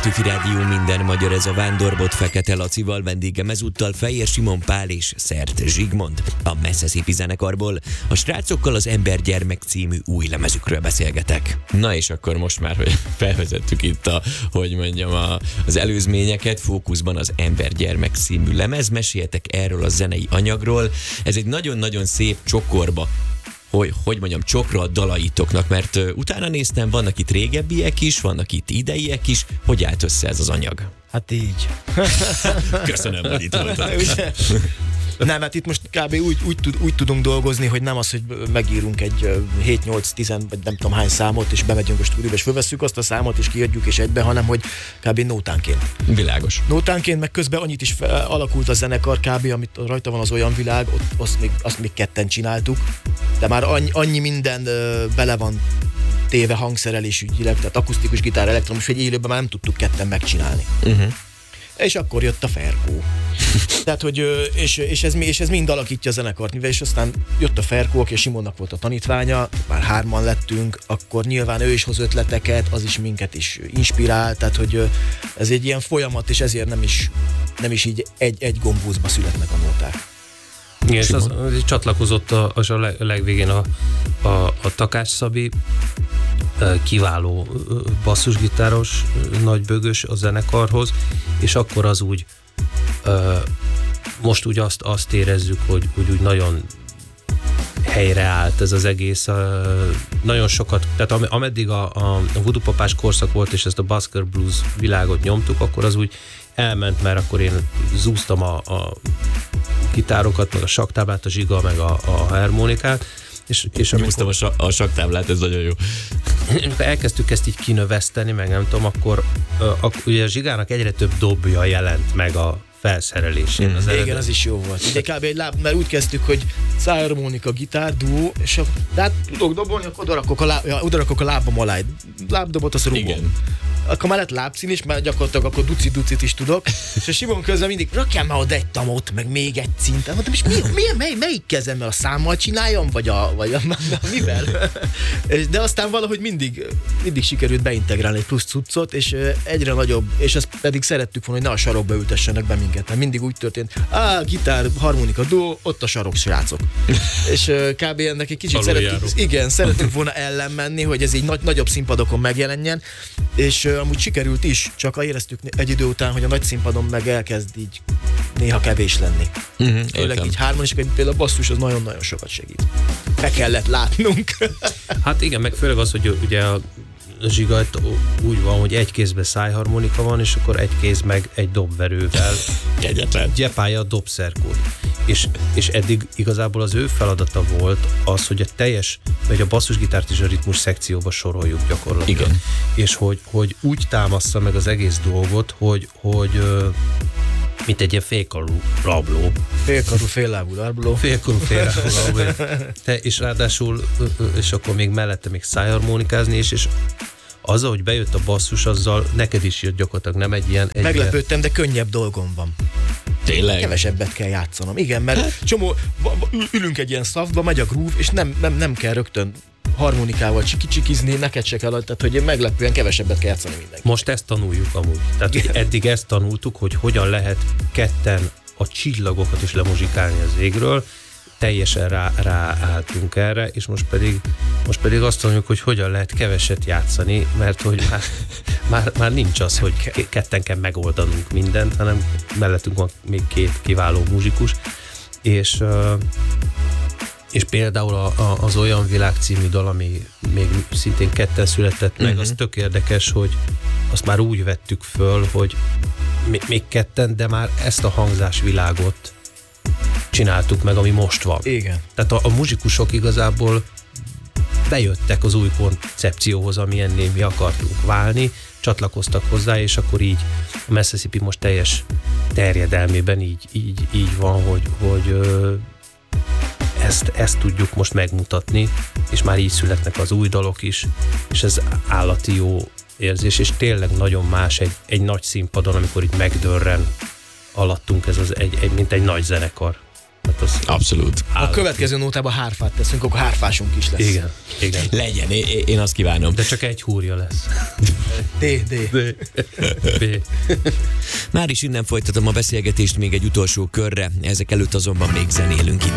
Petőfi Rádió minden magyar, ez a Vándorbot Fekete Lacival, vendégem ezúttal Fejér Simon Pál és Szert Zsigmond. A Mississippi zenekarból a srácokkal az Embergyermek című új lemezükről beszélgetek. Na és akkor most már, hogy felvezettük itt az előzményeket, fókuszban az Embergyermek című lemez, meséljetek erről a zenei anyagról. Ez egy nagyon-nagyon szép csokorba, csokra a dalaitoknak, mert utána néztem, vannak itt régebbiek is, vannak itt ideiek is. Hogy állt össze ez az anyag? Hát így. Köszönöm, hogy itt voltak. Nem, hát itt most kb. úgy tudunk dolgozni, hogy nem az, hogy megírunk egy 7-8-10 vagy nem tudom hány számot, és bemegyünk a stúdióba, és fölvesszük azt a számot, és kiadjuk és egybe, hanem hogy kb. Nótánként. Világos. Nótánként, meg közben annyit is alakult a zenekar kb., amit rajta van az olyan világ, azt még ketten csináltuk, de már annyi minden bele van téve hangszerelés ügyileg, tehát akusztikus gitár, elektromos, hogy élőben már nem tudtuk ketten megcsinálni. És akkor jött a Ferkó. Tehát, hogy, és ez mind alakítja a zenekart, és aztán jött a Ferkó, aki a Simonnak volt a tanítványa, már 3-an lettünk, akkor nyilván ő is hoz ötleteket, az is minket is inspirál, tehát, hogy ez egy ilyen folyamat, és ezért nem is így egy gombózba születnek a nóták. Igen, és az csatlakozott a legvégén a Takács Szabi, kiváló basszusgitáros, nagybögös a zenekarhoz, és akkor az úgy most úgy azt érezzük, hogy úgy nagyon helyreállt ez az egész. Nagyon sokat, tehát ameddig a Voodoo Papás korszak volt, és ezt a Busker Blues világot nyomtuk, akkor az úgy elment, mert akkor én zúztam a gitárokat, meg a sakktáblát, a Zsiga, meg a harmonikát, és nyúztam a sakktáblát, ez nagyon jó. Amikor elkezdtük ezt így kinöveszteni, meg nem tudom, akkor ugye a Zsigának egyre több dobja jelent meg a felszerelésén. Igen, az is jó volt. Ugye kb. Mert úgy kezdtük, hogy szájharmonika, gitár, duó, és hát tudok dobolni, akkor oda rakok a lábam alá egy lábdobot, azt rúgom. Igen. Akkor már lett lábszín is, mert gyakorlatilag akkor ducit is tudok, és a Simon közben mindig rakjál már oda egy tamot, meg még egy szinten. Mondtam, és melyik kezemmel, a számmal csináljam, vagy mivel? De aztán valahogy mindig sikerült beintegrálni egy plusz cuccot, és egyre nagyobb, és ezt pedig szerettük volna, hogy ne a sarokba ültessenek be minket, mert mindig úgy történt, gitár, harmonika, duó, ott a sarok srácok. És kb. Ennek egy kicsit szerettünk volna ellenmenni, hogy ez így nagyobb színpadokon megjelenjen, és amúgy sikerült is, csak éreztük egy idő után, hogy a nagy színpadon meg elkezd így néha kevés lenni. Főleg így hárman, és például a basszus az nagyon-nagyon sokat segít. Be kellett látnunk. Hát igen, meg főleg az, hogy ugye a Zsiga úgy van, hogy egy kézben szájharmonika van, és akkor egy kéz meg egy dobverővel gyepálja a dobszerkót. És eddig igazából az ő feladata volt az, hogy a basszusgitárt is a ritmus szekcióba soroljuk gyakorlatilag. Igen. És hogy úgy támassza meg az egész dolgot, hogy mint egy ilyen félkarú rabló. Félkarú, féllábú rabló. Félkarú, féllábú rabló. És ráadásul, és akkor még mellette még szájharmonikázni, és azzal, hogy bejött a basszus, azzal neked is jött gyakorlatilag, nem egy ilyen... Meglepődtem, de könnyebb dolgom van. Tényleg? Kevesebbet kell játszanom. Igen, mert csomó, ülünk egy ilyen szavba, megy a groove, és nem kell rögtön harmonikával csikizni, neked se kell, tehát hogy meglepően kevesebbet kell játszani mindenki. Most ezt tanuljuk amúgy. Tehát eddig ezt tanultuk, hogy hogyan lehet ketten a csillagokat is lemuzsikálni az égről, teljesen ráálltunk erre, és most pedig azt tanuljuk, hogy hogyan lehet keveset játszani, mert hogy már nincs az, hogy ketten kell megoldanunk mindent, hanem mellettünk van még 2 kiváló muzsikus, és például az Olyan világ című dal, ami még szintén ketten született meg, az tök érdekes, hogy azt már úgy vettük föl, hogy még ketten, de már ezt a hangzásvilágot csináltuk meg, ami most van. Igen. Tehát a muzsikusok igazából bejöttek az új koncepcióhoz, amilyenné mi akartunk válni, csatlakoztak hozzá, és akkor így a Mississippi most teljes terjedelmében így van, hogy ezt tudjuk most megmutatni, és már így születnek az új dalok is, és ez állati jó érzés, és tényleg nagyon más egy nagy színpadon, amikor itt megdörren alattunk ez mint egy nagy zenekar. Hát az Abszolút. A következő nótában hárfát teszünk, akkor hárfásunk is lesz. Igen. Legyen, én azt kívánom. De csak egy húrja lesz. D. Már is innen folytatom a beszélgetést még egy utolsó körre, ezek előtt azonban még zenélünk itt.